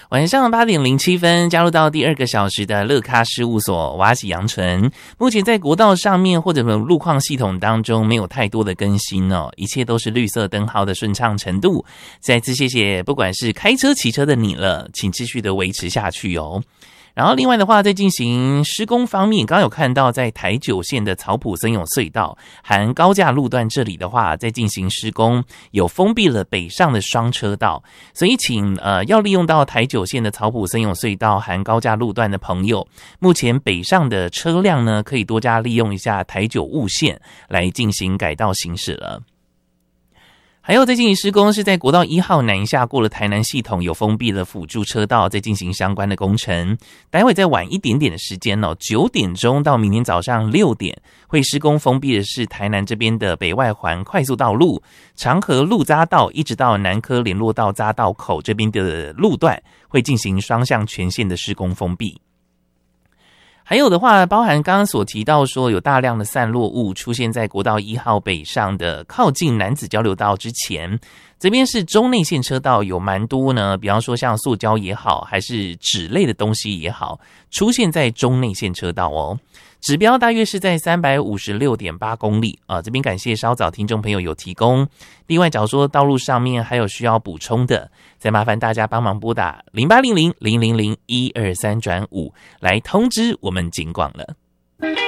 晚上8:07加入到第2个小时的乐咖事务所，我是杨纯。目前在国道上面或者路况系统当中没有太多的更新哦，一切都是绿色灯号的顺畅程度。再次谢谢不管是开车骑车的你了，请继续的维持下去哦。然后另外的话，在进行施工方面，刚刚有看到在台9线的草埔森永隧道含高架路段这里的话，在进行施工，有封闭了北上的双车道，所以请要利用到台9线的草埔森永隧道含高架路段的朋友，目前北上的车辆呢，可以多加利用一下台9雾线来进行改道行驶了。还有在进行施工是在国道1号南下过了台南系统，有封闭了辅助车道，在进行相关的工程。待会再晚一点点的时间哦，9点钟到明天早上6点会施工封闭的是台南这边的北外环快速道路、长河路匝道一直到南科联络道匝道口这边的路段，会进行双向全线的施工封闭。还有的话，包含刚刚所提到说有大量的散落物出现在国道1号北上的靠近楠梓交流道之前，这边是中内线车道有蛮多呢，比方说像塑胶也好，还是纸类的东西也好，出现在中内线车道哦。指标大约是在 356.8 公里啊，这边感谢稍早听众朋友有提供。另外假如说道路上面还有需要补充的，再麻烦大家帮忙拨打0800-000-123-5来通知我们警广了。